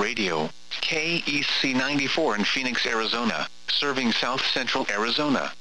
Radio, KEC 94 in Phoenix, Arizona, serving South Central Arizona.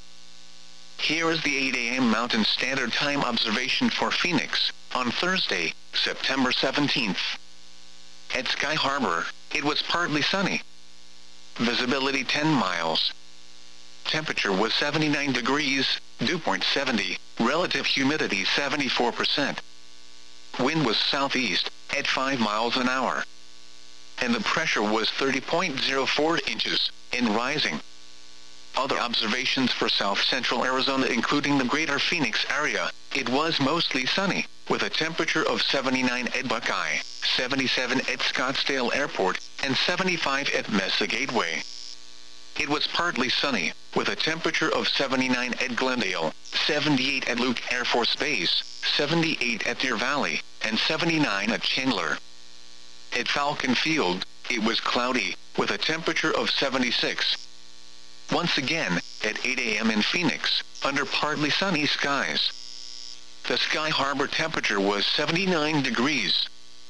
Here is the 8 a.m. Mountain Standard Time observation for Phoenix, on Thursday, September 17th. At Sky Harbor, it was partly sunny. Visibility 10 miles. Temperature was 79 degrees, dew point 70, relative humidity 74%. Wind was southeast, at 5 miles an hour. And the pressure was 30.04 inches, and rising. Other observations for South Central Arizona including the greater Phoenix area, it was mostly sunny, with a temperature of 79 at Buckeye, 77 at Scottsdale Airport, and 75 at Mesa Gateway. It was partly sunny, with a temperature of 79 at Glendale, 78 at Luke Air Force Base, 78 at Deer Valley, and 79 at Chandler. At Falcon Field, it was cloudy, with a temperature of 76. Once again, at 8 a.m. in Phoenix, under partly sunny skies. The Sky Harbor temperature was 79 degrees.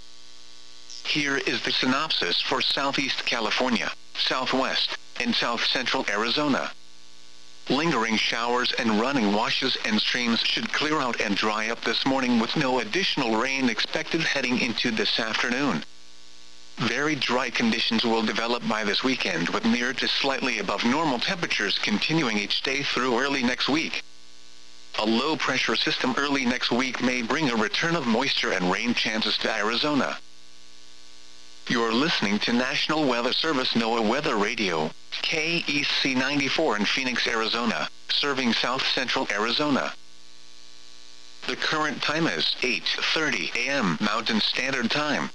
Here is the synopsis for Southeast California, Southwest, and South Central Arizona. Lingering showers and running washes and streams should clear out and dry up this morning with no additional rain expected heading into this afternoon. Very dry conditions will develop by this weekend with near to slightly above normal temperatures continuing each day through early next week. A low-pressure system early next week may bring a return of moisture and rain chances to Arizona. You're listening to National Weather Service NOAA Weather Radio, KEC 94 in Phoenix, Arizona, serving South Central Arizona. The current time is 8:30 a.m. Mountain Standard Time.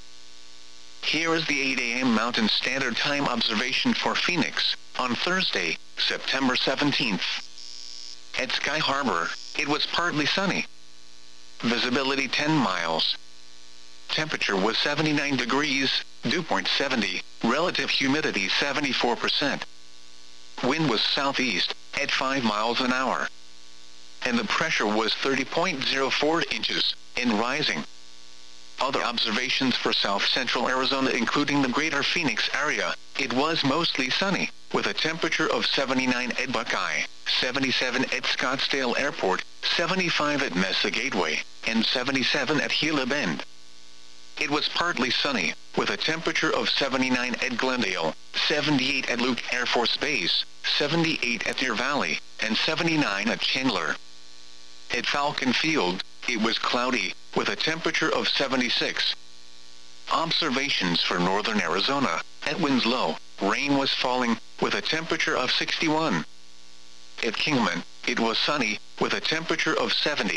Here is the 8 a.m. Mountain Standard Time observation for Phoenix, on Thursday, September 17th. At Sky Harbor, it was partly sunny. Visibility 10 miles. Temperature was 79 degrees, dew point 70, relative humidity 74%. Wind was southeast, at 5 miles an hour. And the pressure was 30.04 inches, and rising. Other observations for South Central Arizona including the greater Phoenix area, it was mostly sunny, with a temperature of 79 at Buckeye, 77 at Scottsdale Airport, 75 at Mesa Gateway, and 77 at Gila Bend. It was partly sunny, with a temperature of 79 at Glendale, 78 at Luke Air Force Base, 78 at Deer Valley, and 79 at Chandler. At Falcon Field, it was cloudy, with a temperature of 76. Observations for northern Arizona, at Winslow, rain was falling, with a temperature of 61. At Kingman, it was sunny, with a temperature of 70.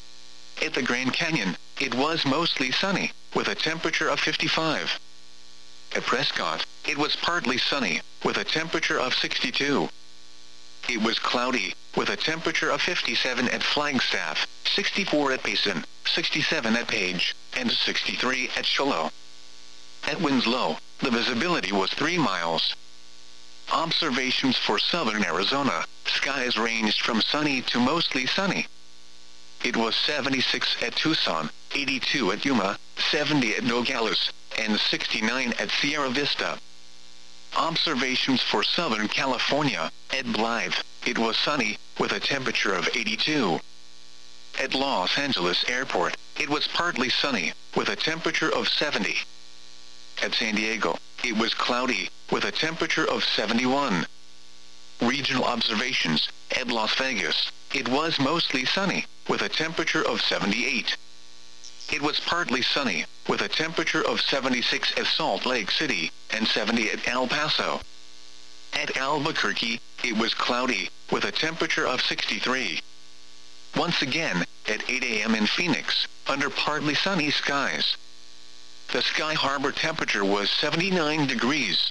At the Grand Canyon, it was mostly sunny, with a temperature of 55. At Prescott, it was partly sunny, with a temperature of 62. It was cloudy, with a temperature of 57 at Flagstaff, 64 at Payson, 67 at Page, and 63 at Shiloh. At Winslow, the visibility was 3 miles. Observations for southern Arizona, skies ranged from sunny to mostly sunny. It was 76 at Tucson, 82 at Yuma, 70 at Nogales, and 69 at Sierra Vista. Observations for Southern California, at Blythe, it was sunny, with a temperature of 82. At Los Angeles Airport, it was partly sunny, with a temperature of 70. At San Diego, it was cloudy, with a temperature of 71. Regional observations, at Las Vegas, it was mostly sunny, with a temperature of 78. It was partly sunny, with a temperature of 76 at Salt Lake City, and 70 at El Paso. At Albuquerque, it was cloudy, with a temperature of 63. Once again, at 8 a.m. in Phoenix, under partly sunny skies. The Sky Harbor temperature was 79 degrees.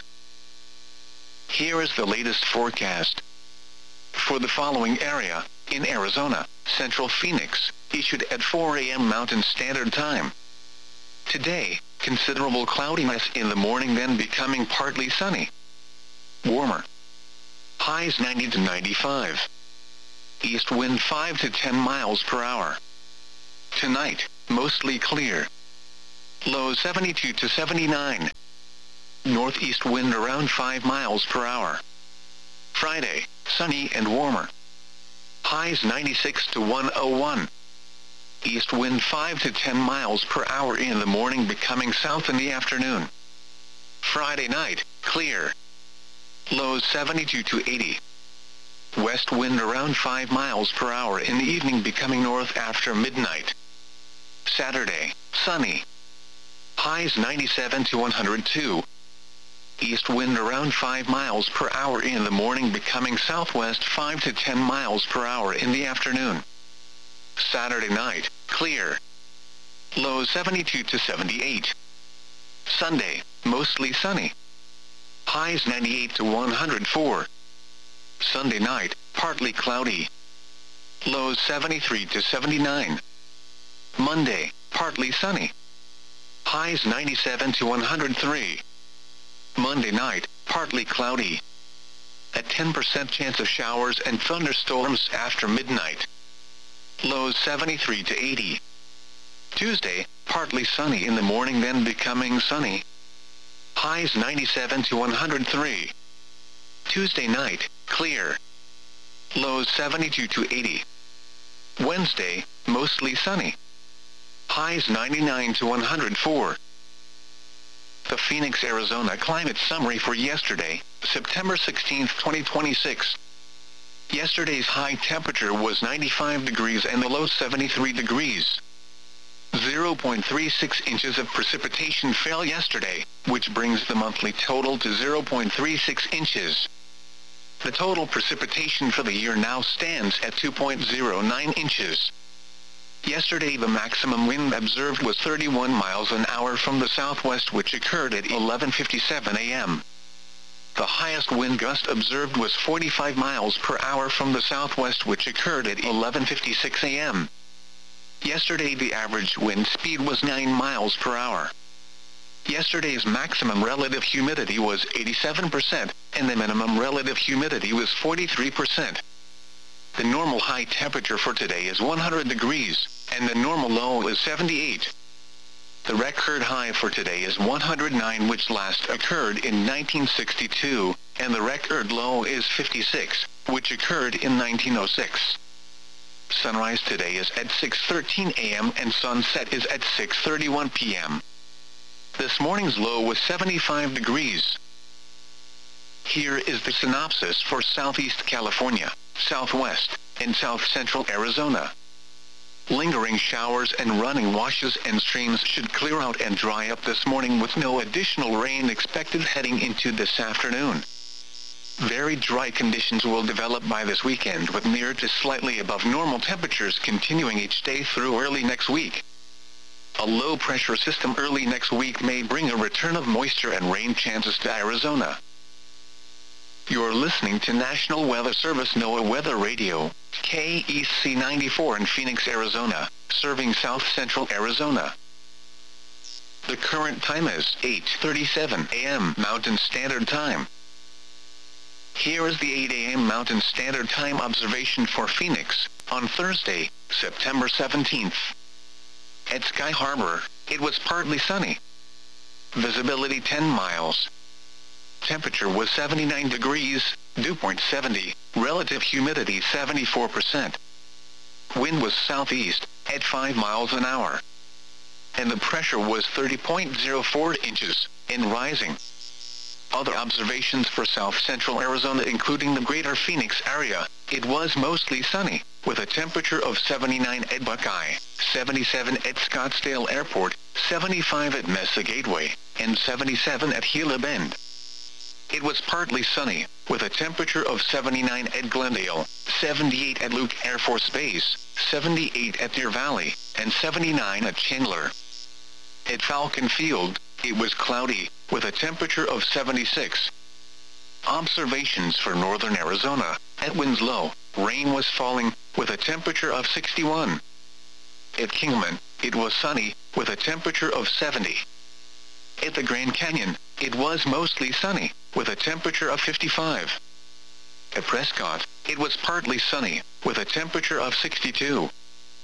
Here is the latest forecast. For the following area, in Arizona, Central Phoenix, issued at 4 a.m. Mountain Standard Time. Today, considerable cloudiness in the morning, then becoming partly sunny. Warmer. Highs 90 to 95. East wind 5 to 10 miles per hour. Tonight, mostly clear. Low 72 to 79. northeast wind around 5 miles per hour. Friday, sunny and warmer. Highs 96 to 101. East wind 5 to 10 miles per hour in the morning, becoming south in the afternoon. Friday night, clear. Lows 72 to 80. West wind around 5 miles per hour in the evening, becoming north after midnight. Saturday, sunny. Highs 97 to 102. East wind around 5 miles per hour in the morning, becoming southwest 5 to 10 miles per hour in the afternoon. Saturday night, clear. Lows 72 to 78. Sunday, mostly sunny. Highs 98 to 104. Sunday night, partly cloudy. Lows 73 to 79. Monday, partly sunny. Highs 97 to 103. Monday night, partly cloudy. A 10% chance of showers and thunderstorms after midnight. Lows 73 to 80. Tuesday, partly sunny in the morning, then becoming sunny. Highs 97 to 103. Tuesday night, clear. Lows 72 to 80. Wednesday, mostly sunny. Highs 99 to 104. The Phoenix, Arizona climate summary for yesterday, September 16, 2026. Yesterday's high temperature was 95 degrees and the low 73 degrees. 0.36 inches of precipitation fell yesterday, which brings the monthly total to 0.36 inches. The total precipitation for the year now stands at 2.09 inches. Yesterday the maximum wind observed was 31 miles an hour from the southwest, which occurred at 11:57 a.m. The highest wind gust observed was 45 miles per hour from the southwest, which occurred at 11:56 a.m. Yesterday the average wind speed was 9 miles per hour. Yesterday's maximum relative humidity was 87%, and the minimum relative humidity was 43%. The normal high temperature for today is 100 degrees, and the normal low is 78. The record high for today is 109, which last occurred in 1962, and the record low is 56, which occurred in 1906. Sunrise today is at 6:13 a.m. and sunset is at 6:31 p.m. This morning's low was 75 degrees. Here is the synopsis for Southeast California, Southwest, and South Central Arizona. Lingering showers and running washes and streams should clear out and dry up this morning, with no additional rain expected heading into this afternoon. Very dry conditions will develop by this weekend, with near to slightly above normal temperatures continuing each day through early next week. A low-pressure system early next week may bring a return of moisture and rain chances to Arizona. You're listening to National Weather Service NOAA Weather Radio, KEC 94 in Phoenix, Arizona, serving South Central Arizona. The current time is 8:37 a.m. Mountain Standard Time. Here is the 8 a.m. Mountain Standard Time observation for Phoenix, on Thursday, September 17th. At Sky Harbor, it was partly sunny. Visibility 10 miles. Temperature was 79 degrees, dew point 70, relative humidity 74%. Wind was southeast, at 5 miles an hour. And the pressure was 30.04 inches, and rising. Other observations for South Central Arizona, including the greater Phoenix area, it was mostly sunny, with a temperature of 79 at Buckeye, 77 at Scottsdale Airport, 75 at Mesa Gateway, and 77 at Gila Bend. It was partly sunny, with a temperature of 79 at Glendale, 78 at Luke Air Force Base, 78 at Deer Valley, and 79 at Chandler. At Falcon Field, it was cloudy, with a temperature of 76. Observations for northern Arizona, at Winslow, rain was falling, with a temperature of 61. At Kingman, it was sunny, with a temperature of 70. At the Grand Canyon, it was mostly sunny, with a temperature of 55. At Prescott, it was partly sunny, with a temperature of 62.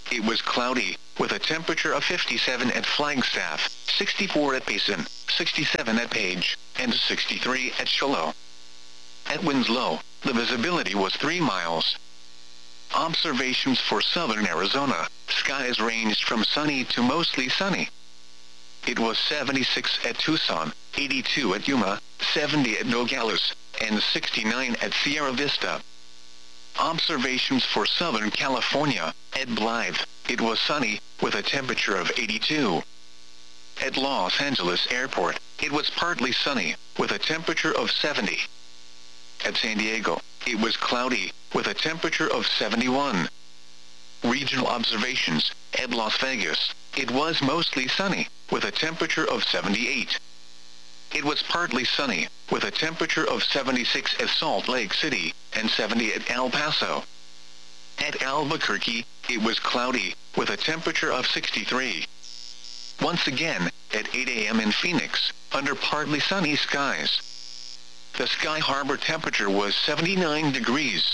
it was cloudy, with a temperature of 57 at Flagstaff, 64 at Payson, 67 at Page, and 63 at Shiloh. At Winslow, the visibility was 3 miles. Observations for southern Arizona, skies ranged from sunny to mostly sunny. It was 76 at Tucson, 82 at Yuma, 70 at Nogales, and 69 at Sierra Vista. Observations for Southern California, at Blythe, it was sunny, with a temperature of 82. At Los Angeles Airport, it was partly sunny, with a temperature of 70. At San Diego, it was cloudy, with a temperature of 71. Regional observations, at Las Vegas, it was mostly sunny, with a temperature of 78. It was partly sunny, with a temperature of 76 at Salt Lake City, and 70 at El Paso. At Albuquerque, it was cloudy, with a temperature of 63. Once again, at 8 a.m. in Phoenix, under partly sunny skies. The Sky Harbor temperature was 79 degrees.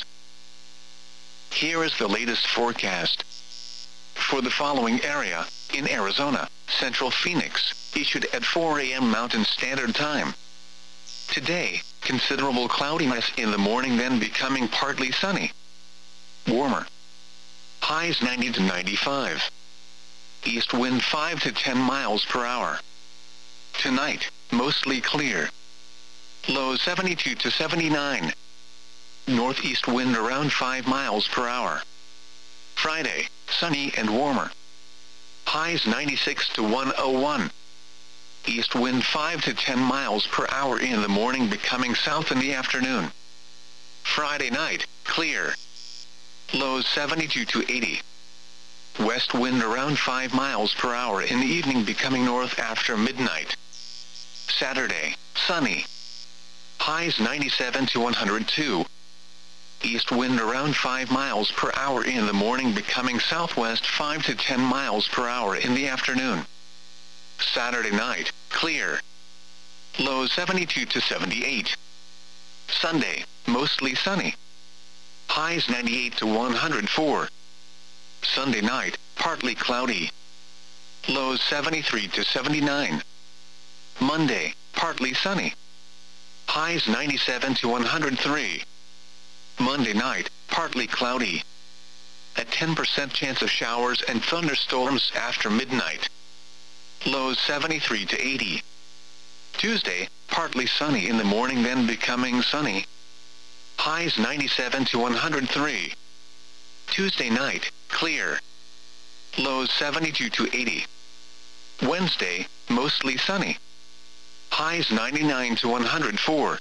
Here is the latest forecast. For the following area, in Arizona, Central Phoenix, issued at 4 a.m. Mountain Standard Time. Today, considerable cloudiness in the morning, then becoming partly sunny. Warmer. Highs 90 to 95. East wind 5 to 10 miles per hour. Tonight, mostly clear. Lows 72 to 79. Northeast wind around 5 miles per hour. Friday, sunny and warmer. Highs 96 to 101. East wind 5 to 10 miles per hour in the morning, becoming south in the afternoon. Friday night, clear. Lows 72 to 80. West wind around 5 miles per hour in the evening, becoming north after midnight. Saturday, sunny. Highs 97 to 102. East wind around 5 miles per hour in the morning, becoming southwest 5 to 10 miles per hour in the afternoon. Saturday night, clear. Lows 72 to 78. Sunday, mostly sunny. Highs 98 to 104. Sunday night, partly cloudy. Lows 73 to 79. Monday, partly sunny. Highs 97 to 103. Monday night, partly cloudy. A 10% chance of showers and thunderstorms after midnight. Lows 73 to 80. Tuesday, partly sunny in the morning, then becoming sunny. Highs 97 to 103. Tuesday night, clear. Lows 72 to 80. Wednesday, mostly sunny. Highs 99 to 104.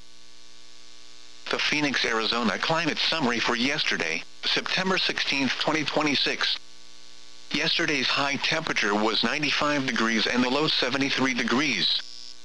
The Phoenix, Arizona climate summary for yesterday, September 16, 2026. Yesterday's high temperature was 95 degrees and the low 73 degrees.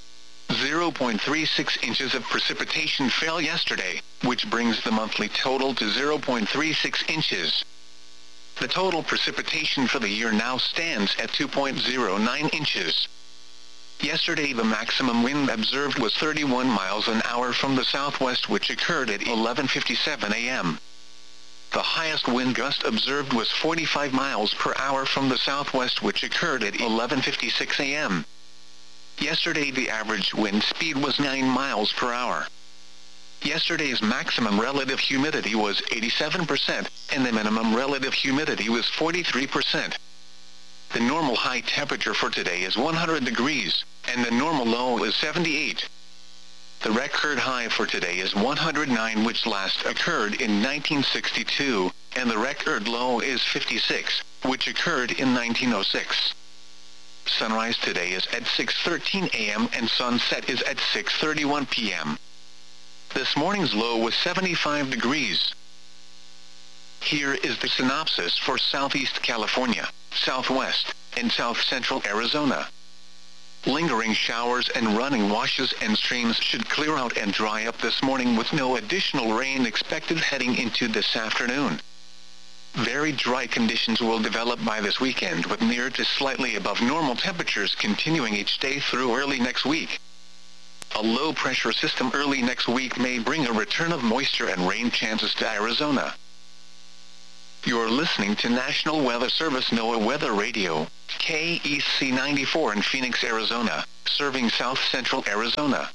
0.36 inches of precipitation fell yesterday, which brings the monthly total to 0.36 inches. The total precipitation for the year now stands at 2.09 inches. Yesterday the maximum wind observed was 31 miles an hour from the southwest, which occurred at 11:57 a.m. The highest wind gust observed was 45 miles per hour from the southwest, which occurred at 11:56 a.m. Yesterday the average wind speed was 9 miles per hour. Yesterday's maximum relative humidity was 87%, and the minimum relative humidity was 43%. The normal high temperature for today is 100 degrees, and the normal low is 78. The record high for today is 109, which last occurred in 1962, and the record low is 56, which occurred in 1906. Sunrise today is at 6:13 a.m. and sunset is at 6:31 p.m. This morning's low was 75 degrees. Here is the synopsis for Southeast California, Southwest, and South Central Arizona. Lingering showers and running washes and streams should clear out and dry up this morning, with no additional rain expected heading into this afternoon. Very dry conditions will develop by this weekend, with near to slightly above normal temperatures continuing each day through early next week. A low-pressure system early next week may bring a return of moisture and rain chances to Arizona. You're listening to National Weather Service NOAA Weather Radio, KEC 94 in Phoenix, Arizona, serving South Central Arizona.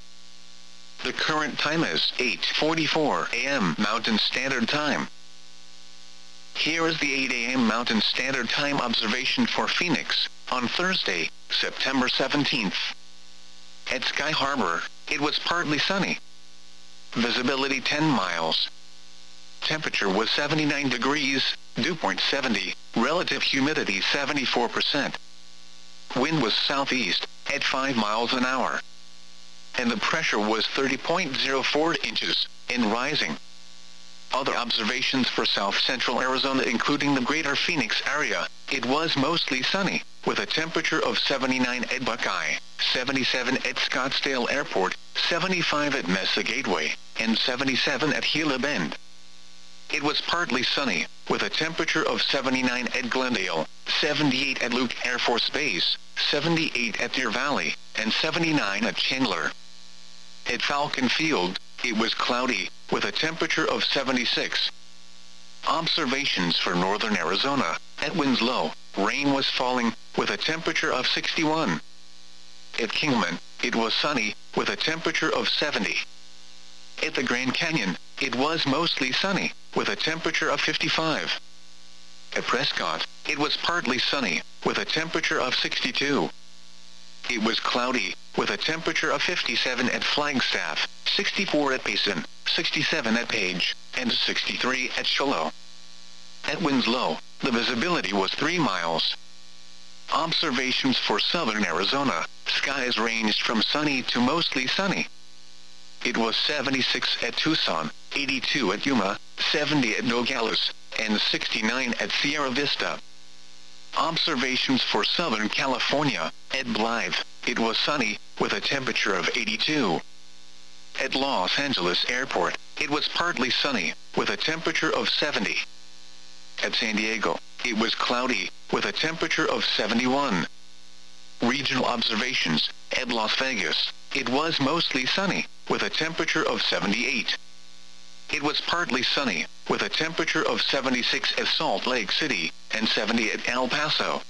The current time is 8:44 a.m. Mountain Standard Time. Here is the 8 a.m. Mountain Standard Time observation for Phoenix, on Thursday, September 17th. At Sky Harbor, it was partly sunny. Visibility 10 miles. Temperature was 79 degrees, dew point 70, relative humidity 74%. Wind was southeast, at 5 miles an hour. And the pressure was 30.04 inches, and rising. Other observations for South Central Arizona including the greater Phoenix area, it was mostly sunny, with a temperature of 79 at Buckeye, 77 at Scottsdale Airport, 75 at Mesa Gateway, and 77 at Gila Bend. It was partly sunny, with a temperature of 79 at Glendale, 78 at Luke Air Force Base, 78 at Deer Valley, and 79 at Chandler. At Falcon Field, it was cloudy, with a temperature of 76. Observations for northern Arizona, at Winslow, rain was falling, with a temperature of 61. At Kingman, it was sunny, with a temperature of 70. At the Grand Canyon, it was mostly sunny, with a temperature of 55. At Prescott, it was partly sunny, with a temperature of 62. It was cloudy, with a temperature of 57 at Flagstaff, 64 at Payson, 67 at Page, and 63 at Shiloh. At Winslow, the visibility was 3 miles. Observations for southern Arizona, skies ranged from sunny to mostly sunny. It was 76 at Tucson, 82 at Yuma, 70 at Nogales, and 69 at Sierra Vista. Observations for Southern California, at Blythe, it was sunny, with a temperature of 82. At Los Angeles Airport, it was partly sunny, with a temperature of 70. At San Diego, it was cloudy, with a temperature of 71. Regional observations, at Las Vegas, it was mostly sunny, with a temperature of 78. It was partly sunny, with a temperature of 76 at Salt Lake City, and 70 at El Paso.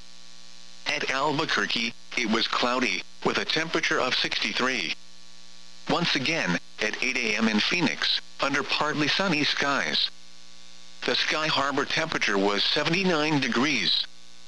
At Albuquerque, it was cloudy, with a temperature of 63. Once again, at 8 a.m. in Phoenix, under partly sunny skies. The Sky Harbor temperature was 79 degrees.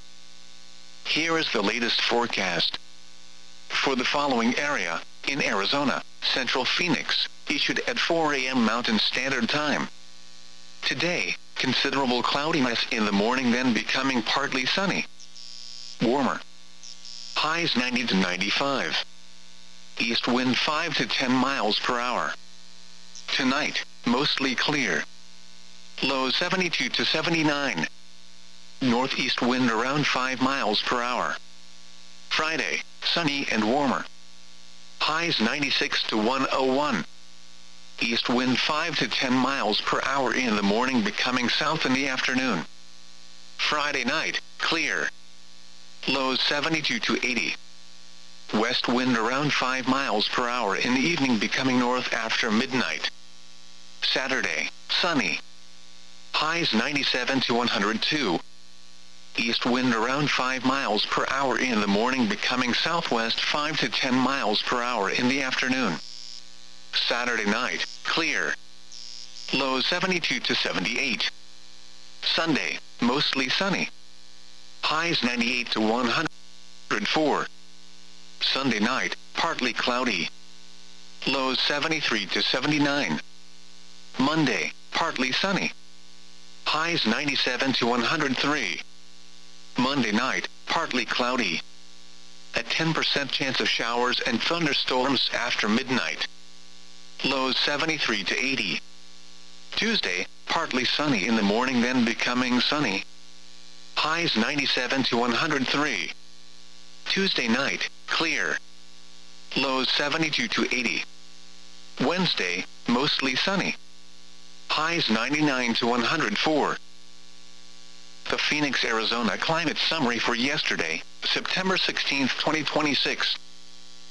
Here is the latest forecast. For the following area, in Arizona, Central Phoenix, issued at 4 a.m. Mountain Standard Time. Today, considerable cloudiness in the morning, then becoming partly sunny. Warmer. Highs 90 to 95. East wind 5 to 10 miles per hour. Tonight, mostly clear. Low 72 to 79. Northeast wind around 5 miles per hour. Friday, sunny and warmer. Highs 96 to 101. East wind 5 to 10 miles per hour in the morning, becoming south in the afternoon. Friday night, clear. Lows 72 to 80. West wind around 5 miles per hour in the evening, becoming north after midnight. Saturday, sunny. Highs 97 to 102. East wind around 5 miles per hour in the morning, becoming southwest 5 to 10 miles per hour in the afternoon. Saturday night, clear. Low 72 to 78. Sunday, mostly sunny. Highs 98 to 104. Sunday night, partly cloudy. Lows 73 to 79. Monday, partly sunny. Highs 97 to 103. Monday night, partly cloudy. A 10% chance of showers and thunderstorms after midnight. Lows 73 to 80. Tuesday, partly sunny in the morning, then becoming sunny. Highs 97 to 103. Tuesday night, clear. Lows 72 to 80. Wednesday, mostly sunny. Highs 99 to 104. The Phoenix, Arizona climate summary for yesterday, September 16, 2026.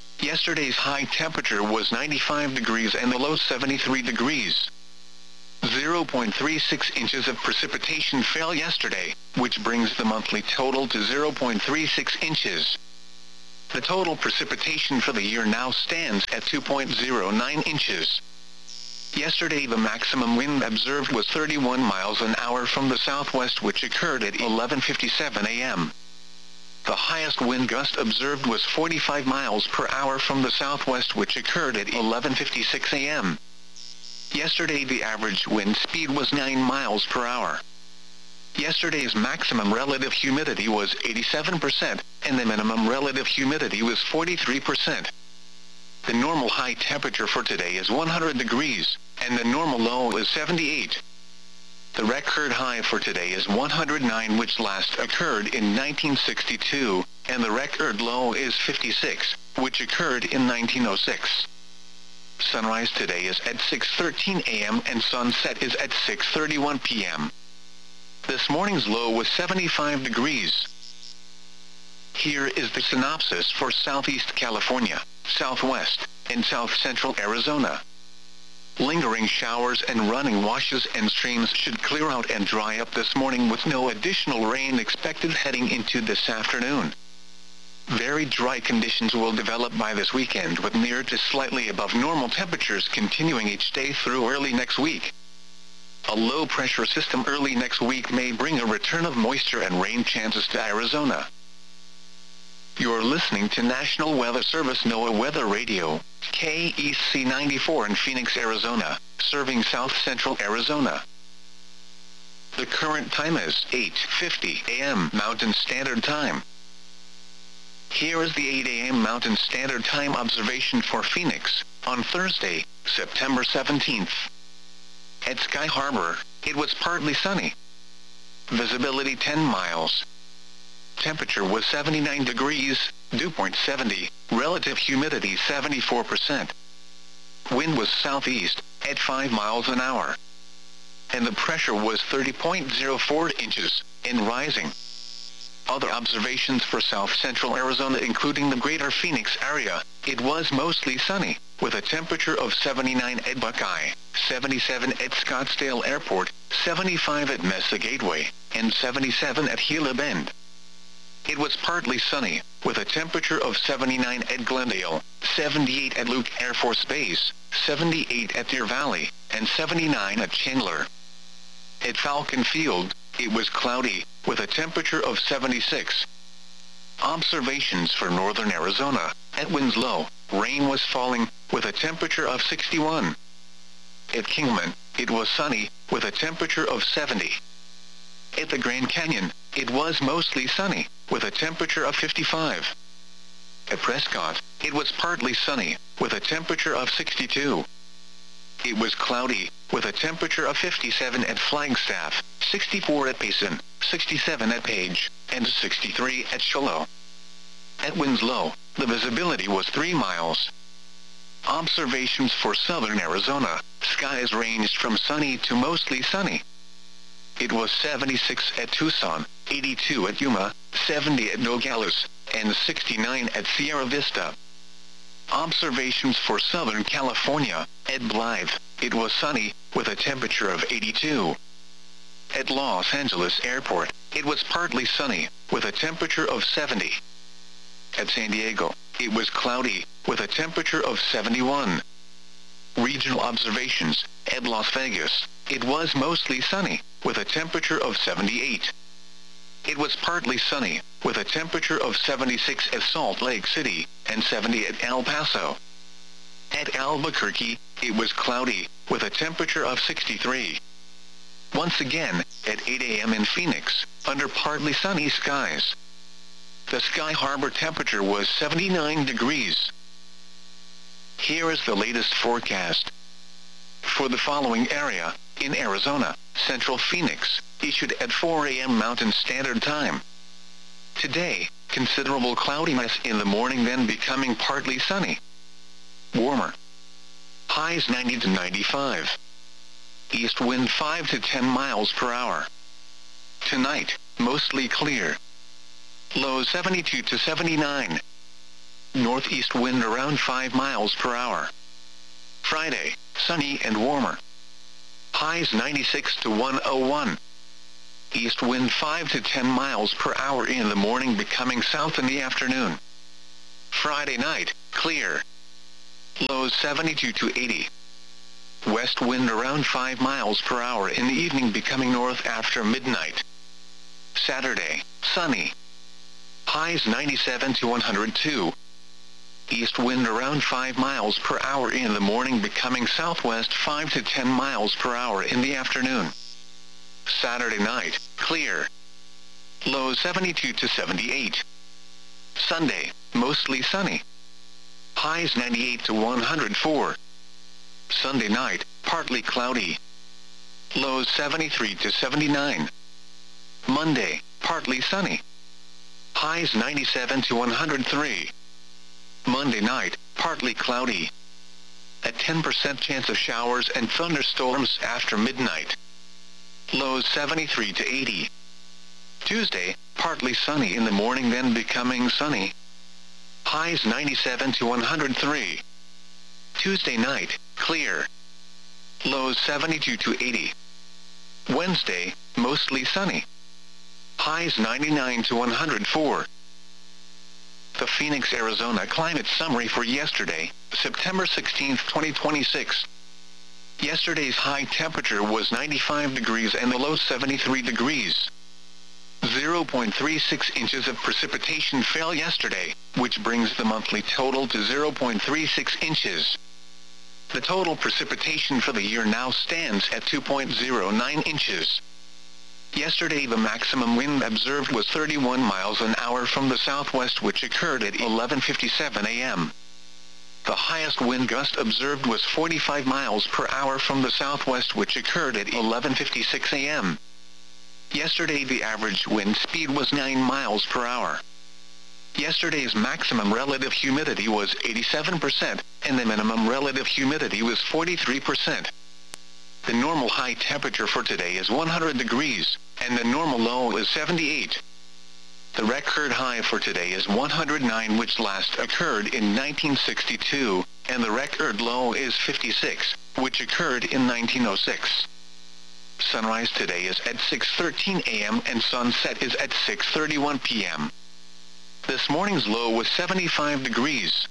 Yesterday's high temperature was 95 degrees and the low 73 degrees. 0.36 inches of precipitation fell yesterday, which brings the monthly total to 0.36 inches. The total precipitation for the year now stands at 2.09 inches. Yesterday the maximum wind observed was 31 miles an hour from the southwest, which occurred at 11:57 a.m. The highest wind gust observed was 45 miles per hour from the southwest, which occurred at 11:56 a.m. Yesterday the average wind speed was 9 miles per hour. Yesterday's maximum relative humidity was 87%, and the minimum relative humidity was 43%. The normal high temperature for today is 100 degrees, and the normal low is 78. The record high for today is 109, which last occurred in 1962, and the record low is 56, which occurred in 1906. Sunrise today is at 6:13 a.m. and sunset is at 6:31 p.m. This morning's low was 75 degrees. Here is the synopsis for Southeast California, Southwest, and South Central Arizona. Lingering showers and running washes and streams should clear out and dry up this morning with no additional rain expected heading into this afternoon. Very dry conditions will develop by this weekend, with near to slightly above normal temperatures continuing each day through early next week. A low-pressure system early next week may bring a return of moisture and rain chances to Arizona. You're listening to National Weather Service NOAA Weather Radio, KEC 94 in Phoenix, Arizona, serving South Central Arizona. The current time is 8:50 a.m. Mountain Standard Time. Here is the 8 a.m. Mountain Standard Time observation for Phoenix, on Thursday, September 17th. At Sky Harbor, it was partly sunny. Visibility 10 miles. Temperature was 79 degrees, dew point 70, relative humidity 74%. Wind was southeast, at 5 miles an hour. And the pressure was 30.04 inches, and rising. Other observations for South Central Arizona, including the greater Phoenix area, it was mostly sunny, with a temperature of 79 at Buckeye, 77 at Scottsdale Airport, 75 at Mesa Gateway, and 77 at Gila Bend. It was partly sunny, with a temperature of 79 at Glendale, 78 at Luke Air Force Base, 78 at Deer Valley, and 79 at Chandler. At Falcon Field, it was cloudy, with a temperature of 76. Observations for northern Arizona. At Winslow, rain was falling, with a temperature of 61. At Kingman, it was sunny, with a temperature of 70. At the Grand Canyon, it was mostly sunny, with a temperature of 55. At Prescott, it was partly sunny, with a temperature of 62. It was cloudy, with a temperature of 57 at Flagstaff, 64 at Payson, 67 at Page, and 63 at Shiloh. At Winslow, the visibility was 3 miles. Observations for southern Arizona. Skies ranged from sunny to mostly sunny. It was 76 at Tucson, 82 at Yuma, 70 at Nogales, and 69 at Sierra Vista. Observations for Southern California. At Blythe, it was sunny, with a temperature of 82. At Los Angeles Airport, it was partly sunny, with a temperature of 70. At San Diego, it was cloudy, with a temperature of 71. Regional observations. At Las Vegas, it was mostly sunny, with a temperature of 78. It was partly sunny, with a temperature of 76 at Salt Lake City, and 70 at El Paso. At Albuquerque, it was cloudy, with a temperature of 63. Once again, at 8 a.m. in Phoenix, under partly sunny skies. The Sky Harbor temperature was 79 degrees. Here is the latest forecast. For the following area, in Arizona, Central Phoenix, issued at 4 a.m. Mountain Standard Time. Today, considerable cloudiness in the morning, then becoming partly sunny. Warmer. Highs 90 to 95. East wind 5 to 10 miles per hour. Tonight, mostly clear. Low 72 to 79. Northeast wind around 5 miles per hour. Friday, sunny and warmer. highs 96 to 101. East wind 5 to 10 miles per hour in the morning, becoming south in the afternoon. Friday night, clear. Lows 72 to 80. West wind around 5 miles per hour in the evening, becoming north after midnight. Saturday, sunny. Highs 97 to 102. East wind around 5 miles per hour in the morning, becoming southwest 5 to 10 miles per hour in the afternoon. Saturday night, clear. Lows 72 to 78. Sunday, mostly sunny. Highs 98 to 104. Sunday night, partly cloudy. Lows 73 to 79. Monday, partly sunny. Highs 97 to 103. Monday night, partly cloudy. A 10% chance of showers and thunderstorms after midnight. Lows 73 to 80. Tuesday, partly sunny in the morning, then becoming sunny. Highs 97 to 103. Tuesday night, clear. Lows 72 to 80. Wednesday, mostly sunny. Highs 99 to 104. The Phoenix, Arizona climate summary for yesterday, September 16, 2026. Yesterday's high temperature was 95 degrees and the low 73 degrees. 0.36 inches of precipitation fell yesterday, which brings the monthly total to 0.36 inches. The total precipitation for the year now stands at 2.09 inches. Yesterday the maximum wind observed was 31 miles an hour from the southwest, which occurred at 11:57 a.m. The highest wind gust observed was 45 miles per hour from the southwest, which occurred at 11:56 a.m. Yesterday the average wind speed was 9 miles per hour. Yesterday's maximum relative humidity was 87%, and the minimum relative humidity was 43%. The normal high temperature for today is 100 degrees, and the normal low is 78. The record high for today is 109, which last occurred in 1962, and the record low is 56, which occurred in 1906. Sunrise today is at 6:13 a.m. and sunset is at 6:31 p.m. This morning's low was 75 degrees.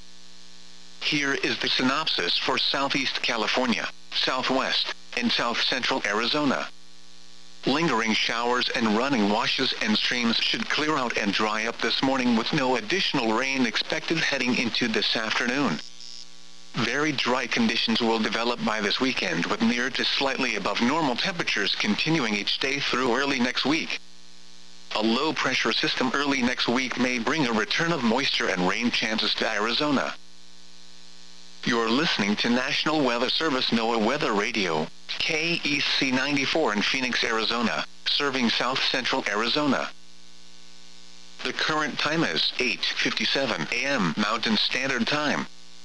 Here is the synopsis for Southeast California, Southwest, and South Central Arizona. Lingering showers and running washes and streams should clear out and dry up this morning, with no additional rain expected heading into this afternoon. Very dry conditions will develop by this weekend, with near to slightly above normal temperatures continuing each day through early next week. A low-pressure system early next week may bring a return of moisture and rain chances to Arizona. You're listening to National Weather Service NOAA Weather Radio, KEC 94 in Phoenix, Arizona, serving South Central Arizona. The current time is 8:57 a.m. Mountain Standard Time.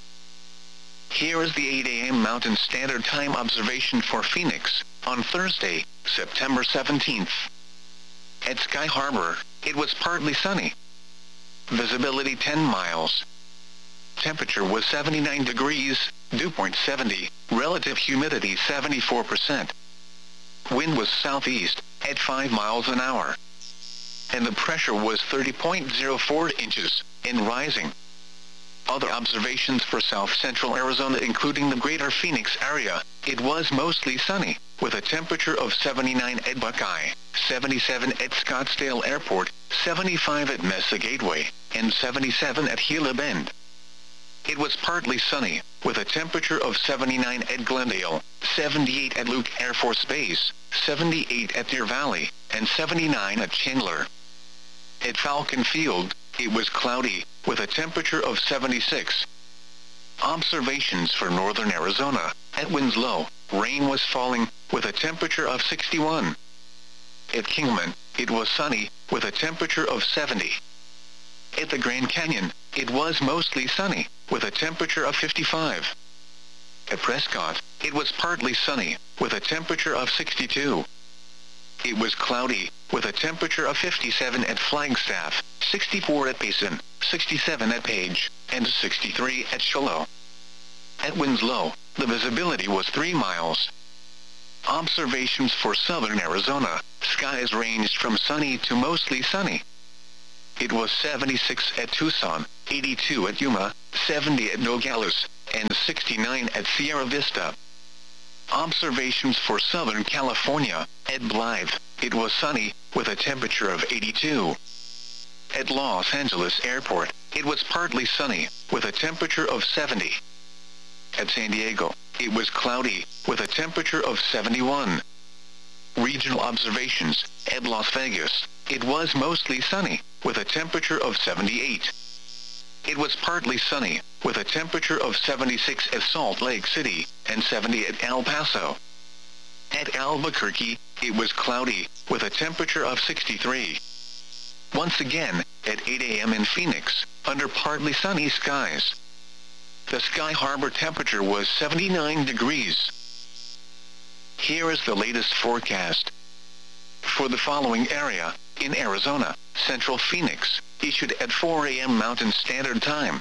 Here is the 8 a.m. Mountain Standard Time observation for Phoenix, on Thursday, September 17th. At Sky Harbor, it was partly sunny. Visibility 10 miles. Temperature was 79 degrees, dew point 70, relative humidity 74%. Wind was southeast, at 5 miles an hour. And the pressure was 30.04 inches, and rising. Other observations for South Central Arizona, including the greater Phoenix area, it was mostly sunny, with a temperature of 79 at Buckeye, 77 at Scottsdale Airport, 75 at Mesa Gateway, and 77 at Gila Bend. It was partly sunny, with a temperature of 79 at Glendale, 78 at Luke Air Force Base, 78 at Deer Valley, and 79 at Chandler. At Falcon Field, it was cloudy, with a temperature of 76. Observations for northern Arizona. At Winslow, rain was falling, with a temperature of 61. At Kingman, it was sunny, with a temperature of 70. At the Grand Canyon, it was mostly sunny, with a temperature of 55. At Prescott, it was partly sunny, with a temperature of 62. It was cloudy, with a temperature of 57 at Flagstaff, 64 at Payson, 67 at Page, and 63 at Shiloh. At Winslow, the visibility was 3 miles. Observations for southern Arizona. Skies ranged from sunny to mostly sunny. It was 76 at Tucson, 82 at Yuma, 70 at Nogales, and 69 at Sierra Vista. Observations for Southern California. At Blythe, it was sunny, with a temperature of 82. At Los Angeles Airport, it was partly sunny, with a temperature of 70. At San Diego, it was cloudy, with a temperature of 71. Regional observations. At Las Vegas, it was mostly sunny, with a temperature of 78. It was partly sunny, with a temperature of 76 at Salt Lake City, and 70 at El Paso. At Albuquerque, it was cloudy, with a temperature of 63. Once again, at 8 a.m. in Phoenix, under partly sunny skies. The Sky Harbor temperature was 79 degrees. Here is the latest forecast. For the following area, in Arizona, Central Phoenix, issued at 4 a.m. Mountain Standard Time.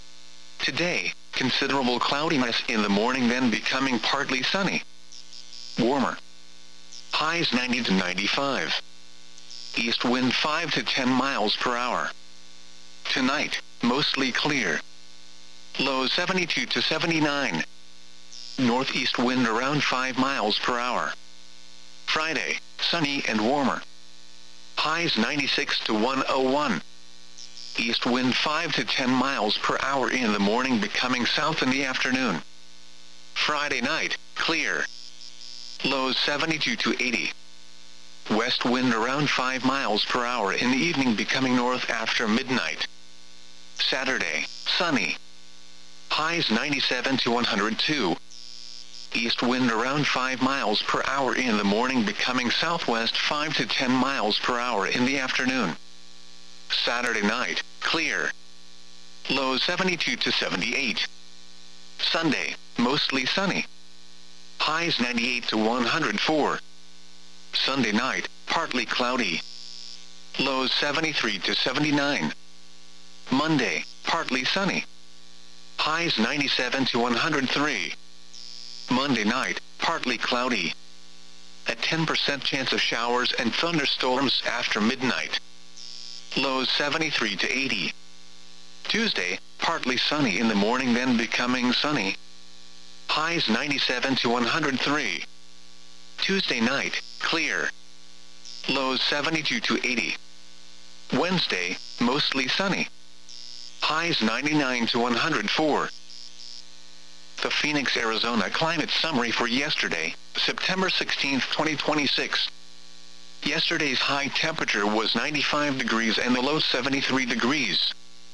Today, considerable cloudiness in the morning, then becoming partly sunny. Warmer. Highs 90 to 95. East wind 5 to 10 miles per hour. Tonight, mostly clear. Lows 72 to 79. Northeast wind around 5 miles per hour. Friday, sunny and warmer. Highs 96 to 101. East wind 5 to 10 miles per hour in the morning, becoming south in the afternoon. Friday night, clear. Lows 72 to 80. West wind around 5 miles per hour in the evening, becoming north after midnight. Saturday, sunny. Highs 97 to 102. East wind around 5 miles per hour in the morning, becoming southwest 5 to 10 miles per hour in the afternoon. Saturday night, clear. Lows 72 to 78. Sunday, mostly sunny. Highs 98 to 104. Sunday night, partly cloudy. Lows 73 to 79. Monday, partly sunny. Highs 97 to 103. Monday night, partly cloudy. A 10% chance of showers and thunderstorms after midnight. Lows 73 to 80. Tuesday, partly sunny in the morning, then becoming sunny. Highs 97 to 103. Tuesday night, clear. Lows 72 to 80. Wednesday, mostly sunny. Highs 99 to 104. The Phoenix, Arizona climate summary for yesterday, September 16, 2026. Yesterday's high temperature was 95 degrees and the low 73 degrees.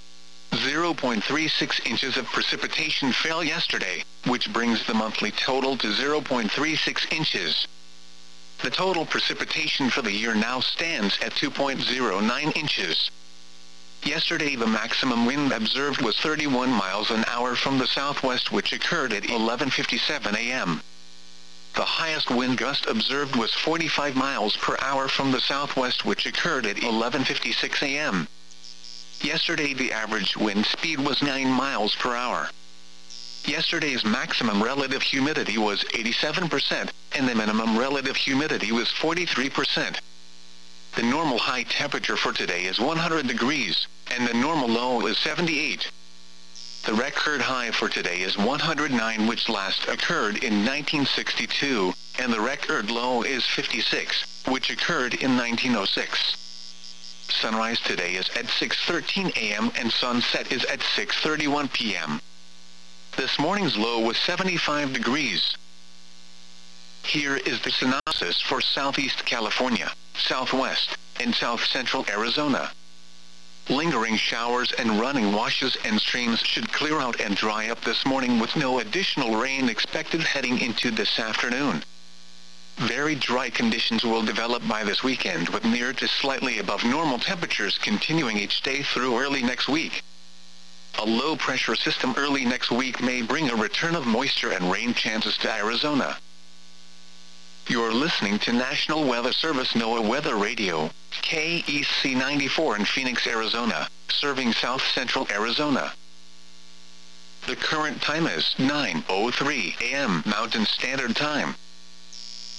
0.36 inches of precipitation fell yesterday, which brings the monthly total to 0.36 inches. The total precipitation for the year now stands at 2.09 inches. Yesterday the maximum wind observed was 31 miles an hour from the southwest, which occurred at 11:57 a.m. The highest wind gust observed was 45 miles per hour from the southwest, which occurred at 11:56 a.m. Yesterday the average wind speed was 9 miles per hour. Yesterday's maximum relative humidity was 87%, and the minimum relative humidity was 43%. The normal high temperature for today is 100 degrees, and the normal low is 78. The record high for today is 109, which last occurred in 1962, and the record low is 56, which occurred in 1906. Sunrise today is at 6:13 a.m. and sunset is at 6:31 p.m. This morning's low was 75 degrees. Here is the synopsis for Southeast California, Southwest, and South Central Arizona. Lingering showers and running washes and streams should clear out and dry up this morning, with no additional rain expected heading into this afternoon. Very dry conditions will develop by this weekend, with near to slightly above normal temperatures continuing each day through early next week. A low-pressure system early next week may bring a return of moisture and rain chances to Arizona. You're listening to National Weather Service NOAA Weather Radio, KEC 94 in Phoenix, Arizona, serving South Central Arizona. The current time is 9:03 a.m. Mountain Standard Time.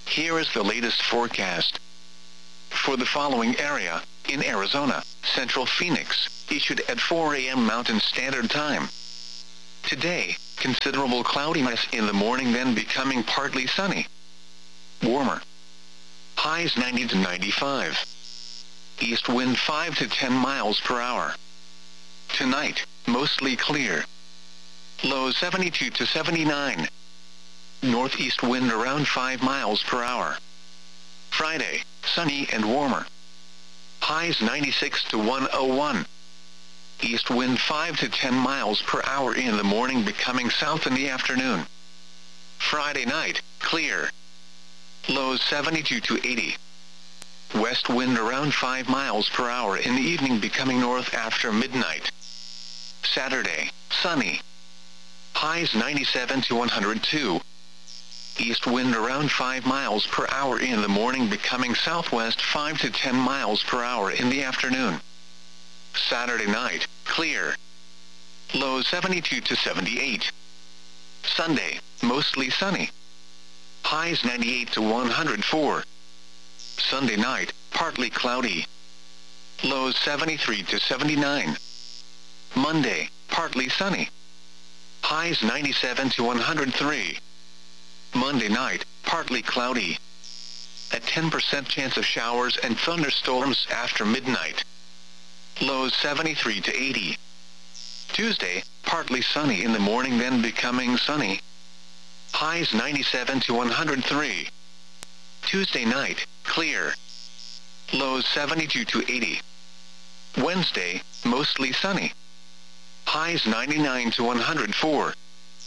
Here is the latest forecast. For the following area, in Arizona, Central Phoenix, issued at 4 a.m. Mountain Standard Time. Today, considerable cloudiness in the morning, then becoming partly sunny. Warmer. Highs 90 to 95. East wind 5 to 10 miles per hour. Tonight, mostly clear. Lows 72 to 79. Northeast wind around 5 miles per hour. Friday, sunny and warmer. Highs 96 to 101. East wind 5 to 10 miles per hour in the morning, becoming south in the afternoon. Friday night, clear. Lows 72 to 80. West wind around 5 miles per hour in the evening, becoming north after midnight. Saturday, sunny. Highs 97 to 102. East wind around 5 miles per hour in the morning, becoming southwest 5 to 10 miles per hour in the afternoon. Saturday night, clear. Lows 72 to 78. Sunday, mostly sunny. Highs 98 to 104. Sunday night, partly cloudy. Lows 73 to 79. Monday, partly sunny. Highs 97 to 103. Monday night, partly cloudy. A 10% chance of showers and thunderstorms after midnight. Lows 73 to 80. Tuesday, partly sunny in the morning, then becoming sunny. Highs 97 to 103. Tuesday night, clear. Lows 72 to 80. Wednesday, mostly sunny. Highs 99 to 104.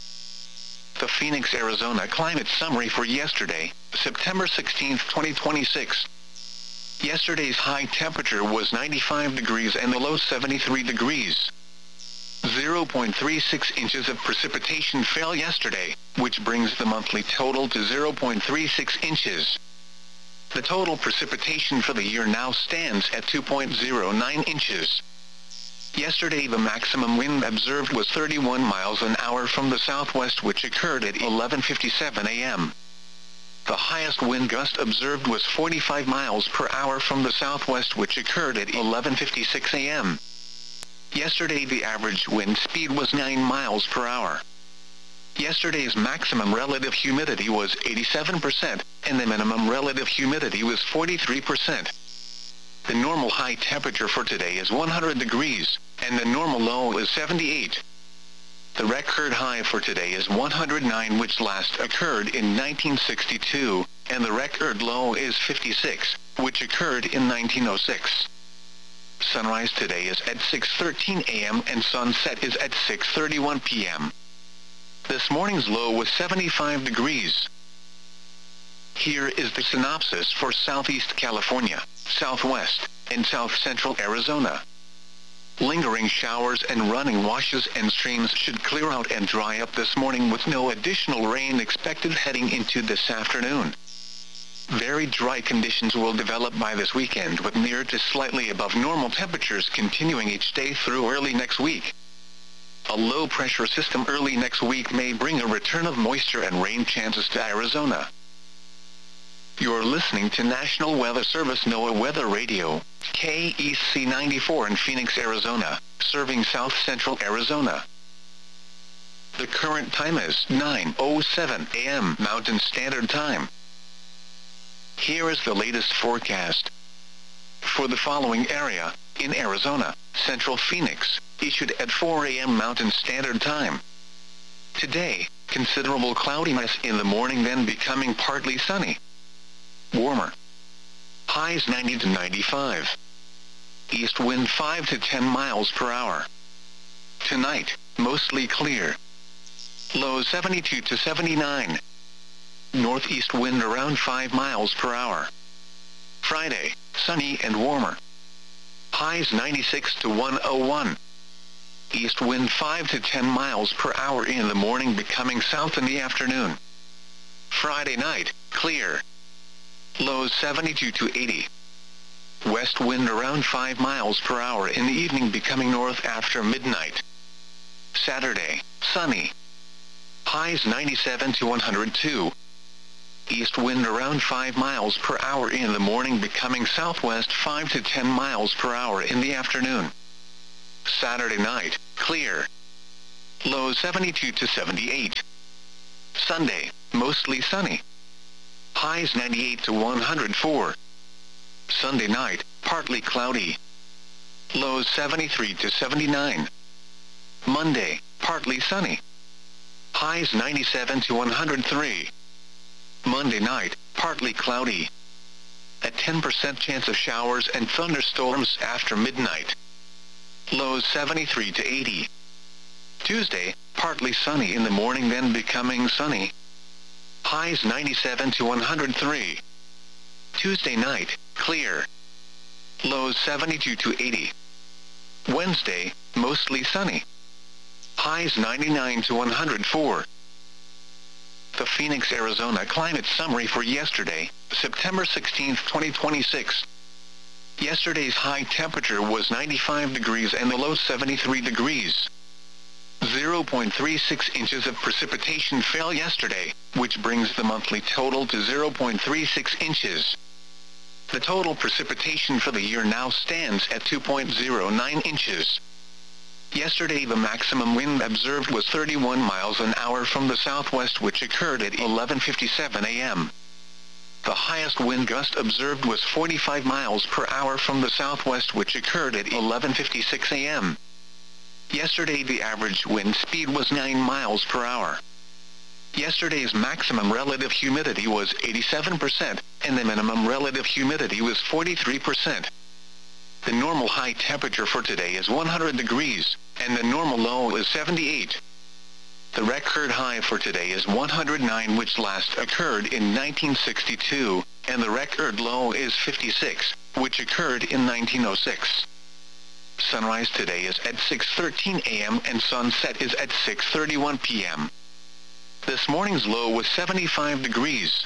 The Phoenix, Arizona climate summary for yesterday, September 16, 2026. Yesterday's high temperature was 95 degrees and the low 73 degrees. 0.36 inches of precipitation fell yesterday, which brings the monthly total to 0.36 inches. The total precipitation for the year now stands at 2.09 inches. Yesterday the maximum wind observed was 31 miles an hour from the southwest, which occurred at 11:57 a.m. The highest wind gust observed was 45 miles per hour from the southwest, which occurred at 11:56 a.m. Yesterday the average wind speed was 9 miles per hour. Yesterday's maximum relative humidity was 87%, and the minimum relative humidity was 43%. The normal high temperature for today is 100 degrees, and the normal low is 78. The record high for today is 109, which last occurred in 1962, and the record low is 56, which occurred in 1906. Sunrise today is at 6:13 a.m. and sunset is at 6:31 p.m. This morning's low was 75 degrees. Here is the synopsis for Southeast California, Southwest, and South Central Arizona. Lingering showers and running washes and streams should clear out and dry up this morning, with no additional rain expected heading into this afternoon. Very dry conditions will develop by this weekend, with near to slightly above normal temperatures continuing each day through early next week. A low-pressure system early next week may bring a return of moisture and rain chances to Arizona. You're listening to National Weather Service NOAA Weather Radio, KEC 94 in Phoenix, Arizona, serving South Central Arizona. The current time is 9:07 a.m. Mountain Standard Time. Here is the latest forecast. For the following area, in Arizona, Central Phoenix, issued at 4 a.m. Mountain Standard Time. Today, considerable cloudiness in the morning, then becoming partly sunny. Warmer. Highs 90 to 95. East wind 5 to 10 miles per hour. Tonight, mostly clear. Lows 72 to 79. Northeast wind around 5 miles per hour. Friday, sunny and warmer. Highs 96 to 101. East wind 5 to 10 miles per hour in the morning, becoming south in the afternoon. Friday night, clear. Lows 72 to 80. West wind around 5 miles per hour in the evening, becoming north after midnight. Saturday, sunny. Highs 97 to 102. East wind around 5 miles per hour in the morning, becoming southwest 5 to 10 miles per hour in the afternoon. Saturday night, clear. Low 72 to 78. Sunday, mostly sunny. Highs 98 to 104. Sunday night, partly cloudy. Lows 73 to 79. Monday, partly sunny. Highs 97 to 103. Monday night, partly cloudy. A 10% chance of showers and thunderstorms after midnight. Lows 73 to 80. Tuesday, partly sunny in the morning, then becoming sunny. Highs 97 to 103. Tuesday night, clear. Lows 72 to 80. Wednesday, mostly sunny. Highs 99 to 104. The Phoenix, Arizona climate summary for yesterday, September 16, 2026. Yesterday's high temperature was 95 degrees and the low 73 degrees. 0.36 inches of precipitation fell yesterday, which brings the monthly total to 0.36 inches. The total precipitation for the year now stands at 2.09 inches. Yesterday the maximum wind observed was 31 miles an hour from the southwest, which occurred at 11:57 a.m. The highest wind gust observed was 45 miles per hour from the southwest, which occurred at 11:56 a.m. Yesterday the average wind speed was 9 miles per hour. Yesterday's maximum relative humidity was 87%, and the minimum relative humidity was 43%. The normal high temperature for today is 100 degrees, and the normal low is 78. The record high for today is 109, which last occurred in 1962, and the record low is 56, which occurred in 1906. Sunrise today is at 6:13 a.m. and sunset is at 6:31 p.m. This morning's low was 75 degrees.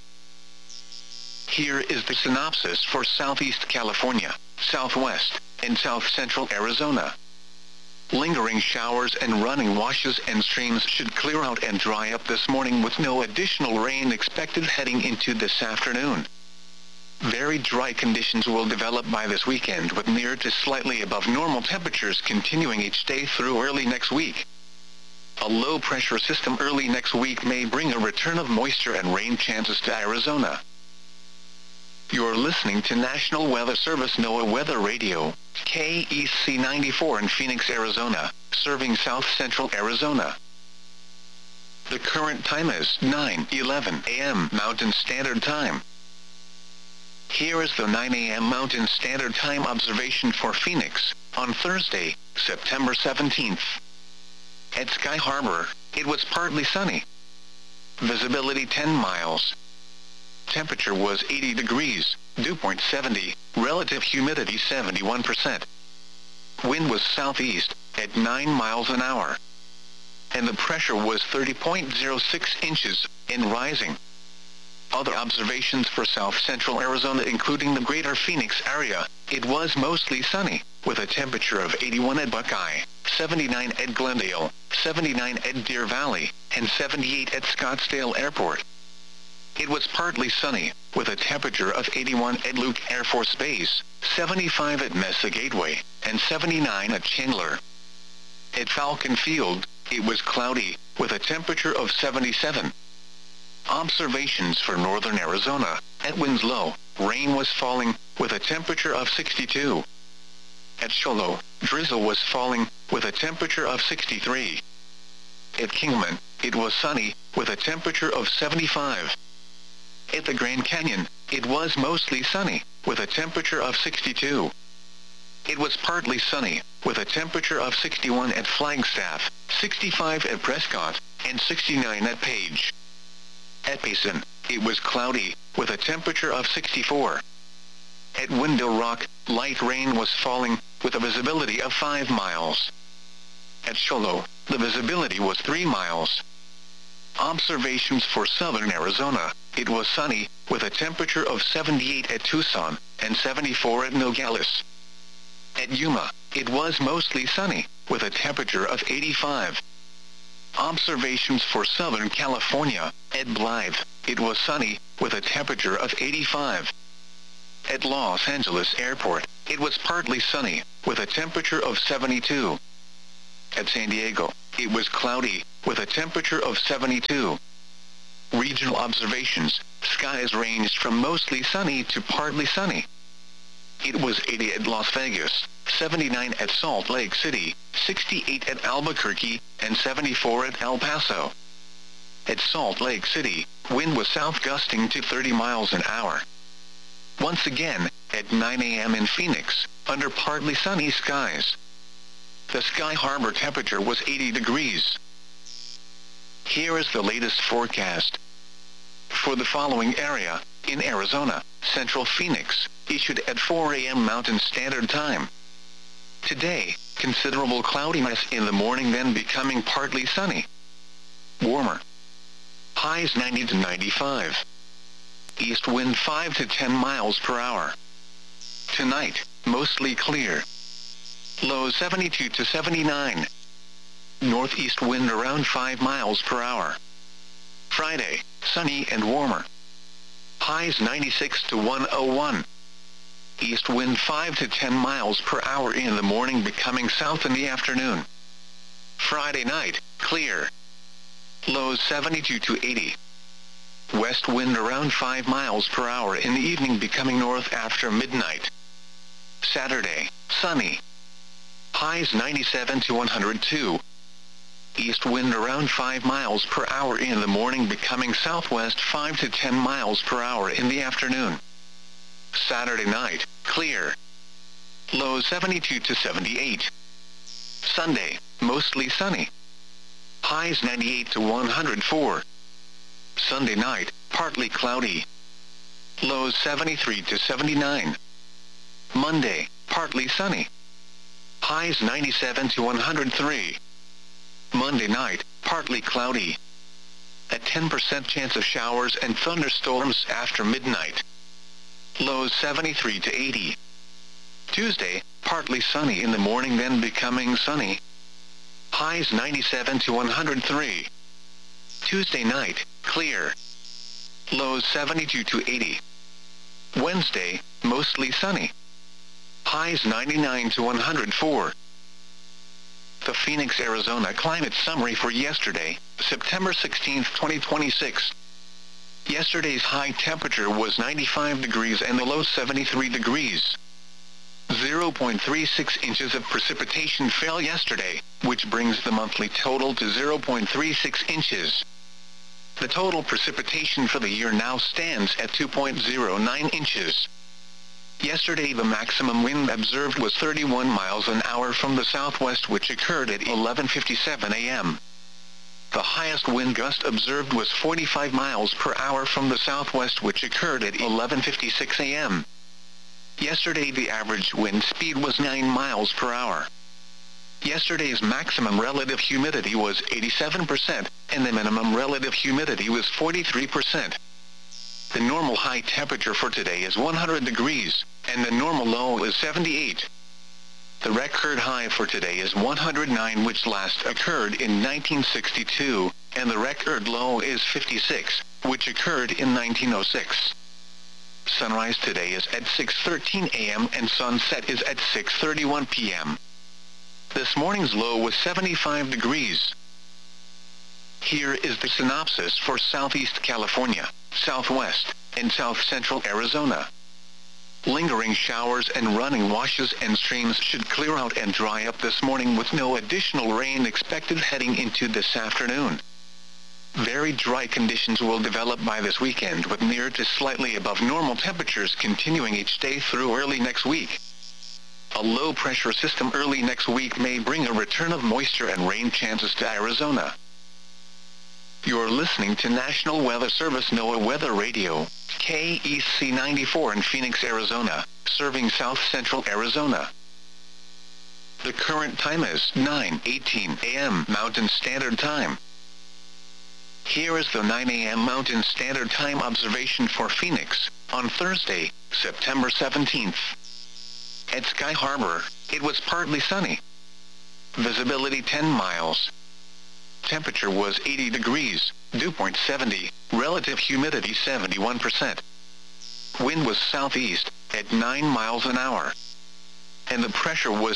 Here is the synopsis for Southeast California, Southwest, and South Central Arizona. Lingering showers and running washes and streams should clear out and dry up this morning, with no additional rain expected heading into this afternoon. Very dry conditions will develop by this weekend, with near to slightly above normal temperatures continuing each day through early next week. A low-pressure system early next week may bring a return of moisture and rain chances to Arizona. You're listening to National Weather Service NOAA Weather Radio, KEC 94 in Phoenix, Arizona, serving South Central Arizona. The current time is 9:11 a.m. Mountain Standard Time. Here is the 9 a.m. Mountain Standard Time observation for Phoenix, on Thursday, September 17th. At Sky Harbor, it was partly sunny. Visibility 10 miles. Temperature was 80 degrees, dew point 70, relative humidity 71%. Wind was southeast, at 9 miles an hour. And the pressure was 30.06 inches, and rising. Other observations for South Central Arizona, including the greater Phoenix area, it was mostly sunny, with a temperature of 81 at Buckeye, 79 at Glendale, 79 at Deer Valley, and 78 at Scottsdale Airport. It was partly sunny, with a temperature of 81 at Luke Air Force Base, 75 at Mesa Gateway, and 79 at Chandler. At Falcon Field, it was cloudy, with a temperature of 77. Observations for northern Arizona. At Winslow, rain was falling, with a temperature of 62. At Sholo, drizzle was falling, with a temperature of 63. At Kingman, it was sunny, with a temperature of 75. At the Grand Canyon, it was mostly sunny, with a temperature of 62. It was partly sunny, with a temperature of 61 at Flagstaff, 65 at Prescott, and 69 at Page. At Payson, it was cloudy, with a temperature of 64. At Window Rock, light rain was falling, with a visibility of 5 miles. At Sholo, the visibility was 3 miles. Observations for southern Arizona. It was sunny, with a temperature of 78 at Tucson, and 74 at Nogales. At Yuma, it was mostly sunny, with a temperature of 85. Observations for Southern California. At Blythe, it was sunny, with a temperature of 85. At Los Angeles Airport, it was partly sunny, with a temperature of 72. At San Diego, it was cloudy, with a temperature of 72. Regional observations. Skies ranged from mostly sunny to partly sunny. It was 80 at Las Vegas, 79 at Salt Lake City, 68 at Albuquerque, and 74 at El Paso. At Salt Lake City, wind was south gusting to 30 miles an hour. Once again, at 9 a.m. in Phoenix, under partly sunny skies. The Sky Harbor temperature was 80 degrees. Here is the latest forecast. For the following area, in Arizona, Central Phoenix, issued at 4 a.m. Mountain Standard Time. Today, considerable cloudiness in the morning, then becoming partly sunny. Warmer. Highs 90 to 95. East wind 5 to 10 miles per hour. Tonight, mostly clear. Lows 72 to 79. Northeast wind around 5 miles per hour. Friday, sunny and warmer. Highs 96 to 101. East wind 5 to 10 miles per hour in the morning, becoming south in the afternoon. Friday night, clear. Lows 72 to 80. West wind around 5 miles per hour in the evening, becoming north after midnight. Saturday, sunny. Highs 97 to 102. East wind around 5 miles per hour in the morning, becoming southwest 5 to 10 miles per hour in the afternoon. Saturday night, clear. Lows 72 to 78. Sunday, mostly sunny. Highs 98 to 104. Sunday night, partly cloudy. Lows 73 to 79. Monday, partly sunny. Highs 97 to 103. Monday night, partly cloudy. A 10% chance of showers and thunderstorms after midnight. Lows 73 to 80. Tuesday, partly sunny in the morning, then becoming sunny. Highs 97 to 103. Tuesday night, clear. Lows 72 to 80. Wednesday, mostly sunny. Highs 99 to 104. The Phoenix, Arizona climate summary for yesterday, September 16, 2026. Yesterday's high temperature was 95 degrees and the low 73 degrees. 0.36 inches of precipitation fell yesterday, which brings the monthly total to 0.36 inches. The total precipitation for the year now stands at 2.09 inches. Yesterday the maximum wind observed was 31 miles an hour from the southwest, which occurred at 11:57 a.m. The highest wind gust observed was 45 miles per hour from the southwest, which occurred at 11:56 a.m. Yesterday the average wind speed was 9 miles per hour. Yesterday's maximum relative humidity was 87%, and the minimum relative humidity was 43%. The normal high temperature for today is 100 degrees, and the normal low is 78. The record high for today is 109, which last occurred in 1962, and the record low is 56, which occurred in 1906. Sunrise today is at 6:13 a.m. and sunset is at 6:31 p.m. This morning's low was 75 degrees. Here is the synopsis for Southeast California, Southwest, and South Central Arizona. Lingering showers and running washes and streams should clear out and dry up this morning, with no additional rain expected heading into this afternoon. Very dry conditions will develop by this weekend, with near to slightly above normal temperatures continuing each day through early next week. A low-pressure system early next week may bring a return of moisture and rain chances to Arizona. You're listening to National Weather Service NOAA Weather Radio, KEC 94 in Phoenix, Arizona, serving South Central Arizona. The current time is 9:18 a.m. Mountain Standard Time. Here is the 9 a.m. Mountain Standard Time observation for Phoenix, on Thursday, September 17th. At Sky Harbor, it was partly sunny. Visibility 10 miles. temperature was 80 degrees, dew point 70, relative humidity 71%. Wind was southeast, at 9 miles an hour. And the pressure was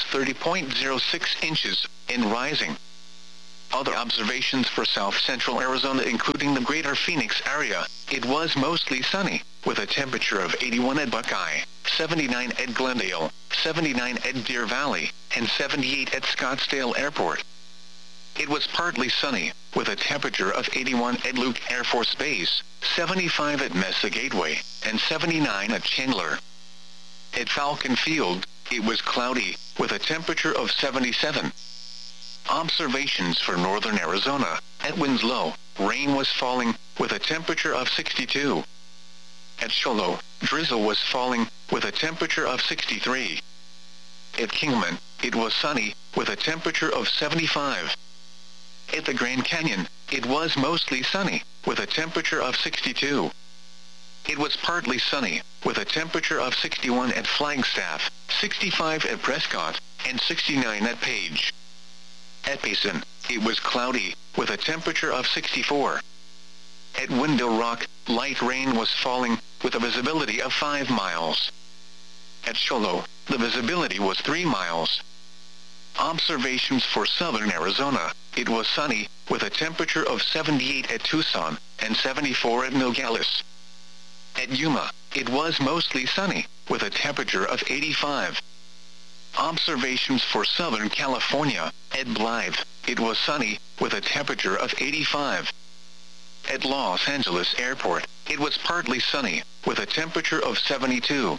30.06 inches, and rising. Other observations for south-central Arizona including the greater Phoenix area, it was mostly sunny, with a temperature of 81 at Buckeye, 79 at Glendale, 79 at Deer Valley, and 78 at Scottsdale Airport. It was partly sunny, with a temperature of 81 at Luke Air Force Base, 75 at Mesa Gateway, and 79 at Chandler. At Falcon Field, it was cloudy, with a temperature of 77. Observations for northern Arizona, at Winslow, rain was falling, with a temperature of 62. At Shoalo, drizzle was falling, with a temperature of 63. At Kingman, it was sunny, with a temperature of 75. At the Grand Canyon, it was mostly sunny, with a temperature of 62. It was partly sunny, with a temperature of 61 at Flagstaff, 65 at Prescott, and 69 at Page. At Payson, it was cloudy, with a temperature of 64. At Window Rock, light rain was falling, with a visibility of 5 miles. At Shoalo, the visibility was 3 miles. Observations for southern Arizona, it was sunny, with a temperature of 78 at Tucson, and 74 at Nogales. At Yuma, it was mostly sunny, with a temperature of 85. Observations for Southern California, at Blythe, it was sunny, with a temperature of 85. At Los Angeles Airport, it was partly sunny, with a temperature of 72.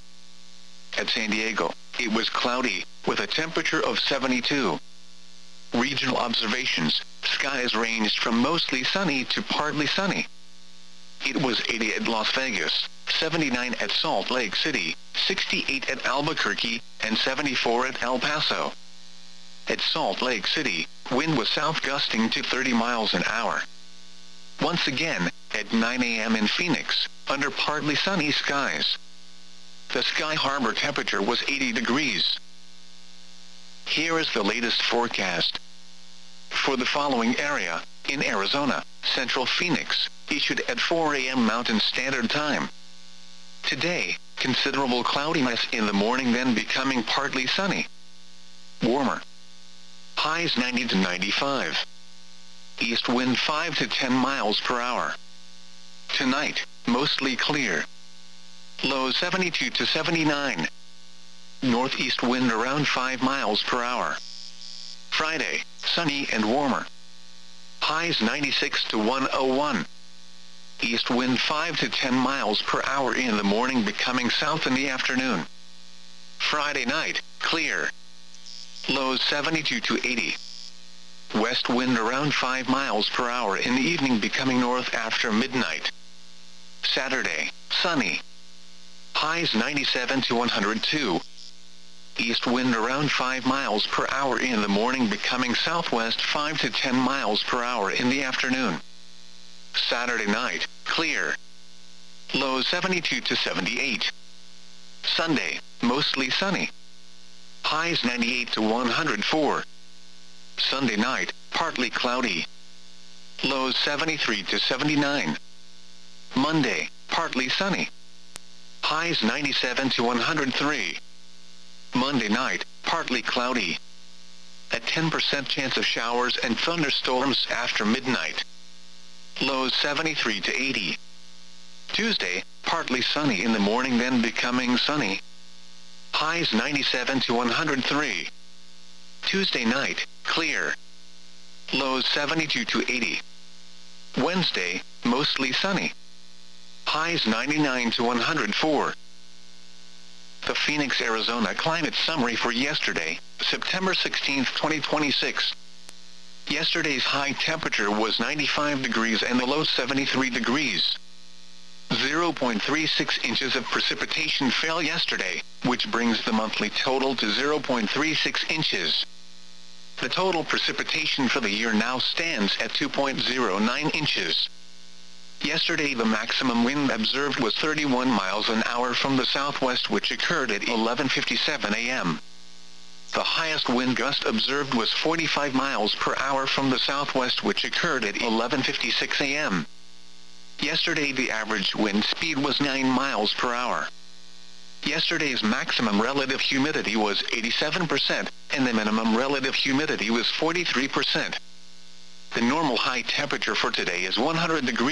At San Diego, it was cloudy, with a temperature of 72. Regional observations, skies ranged from mostly sunny to partly sunny. It was 80 at Las Vegas, 79 at Salt Lake City, 68 at Albuquerque, and 74 at El Paso. At Salt Lake City, wind was south gusting to 30 miles an hour. Once again, at 9 a.m. in Phoenix, under partly sunny skies. The Sky Harbor temperature was 80 degrees. Here is the latest forecast. For the following area, in Arizona, Central Phoenix, issued at 4 a.m. Mountain Standard Time. Today, considerable cloudiness in the morning, then becoming partly sunny. Warmer. Highs 90 to 95. East wind 5 to 10 miles per hour. Tonight, mostly clear. Lows 72 to 79. Northeast wind around 5 miles per hour. Friday, sunny and warmer. Highs 96 to 101. East wind 5 to 10 miles per hour in the morning, becoming south in the afternoon. Friday night, clear. Lows 72 to 80. West wind around 5 miles per hour in the evening, becoming north after midnight. Saturday, sunny. Highs 97 to 102. East wind around 5 miles per hour in the morning, becoming southwest 5 to 10 miles per hour in the afternoon. Saturday night, clear. Lows 72 to 78. Sunday, mostly sunny. Highs 98 to 104. Sunday night, partly cloudy. Lows 73 to 79. Monday, partly sunny. Highs 97 to 103. Monday night, partly cloudy. A 10% chance of showers and thunderstorms after midnight. Lows 73 to 80. Tuesday, partly sunny in the morning, then becoming sunny. Highs 97 to 103. Tuesday night, clear. Lows 72 to 80. Wednesday, mostly sunny. Highs 99 to 104. The Phoenix, Arizona climate summary for yesterday, September 16, 2026. Yesterday's high temperature was 95 degrees and the low 73 degrees. 0.36 inches of precipitation fell yesterday, which brings the monthly total to 0.36 inches. The total precipitation for the year now stands at 2.09 inches. Yesterday the maximum wind observed was 31 miles an hour from the southwest, which occurred at 11:57 a.m. The highest wind gust observed was 45 miles per hour from the southwest, which occurred at 11:56 a.m. Yesterday the average wind speed was 9 miles per hour. Yesterday's maximum relative humidity was 87%, and the minimum relative humidity was 43%. The normal high temperature for today is 100 degrees.